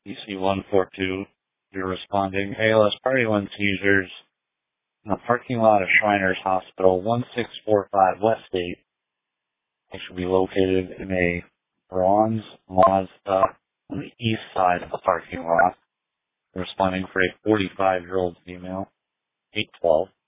EC 142. You're responding. ALS Party 1 seizures in the parking lot of Shriners Hospital, 1645 West State. They should be located in a bronze Mazda on the east side of the parking lot. Responding for a 45-year-old female, 812.